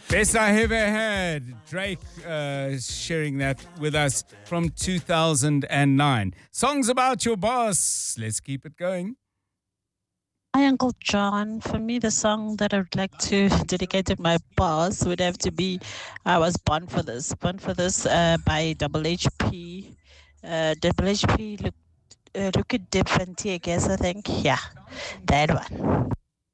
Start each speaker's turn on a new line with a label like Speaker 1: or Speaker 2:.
Speaker 1: Best I ever had. Drake sharing that with us from 2009. Songs about your boss. Let's keep it going.
Speaker 2: Hi, Uncle John. For me, the song that I would like to dedicate to my boss would have to be I Was Born for This. Born for This by Double HP. Double HP, look at Dip and T, I guess, I think. Yeah, that one.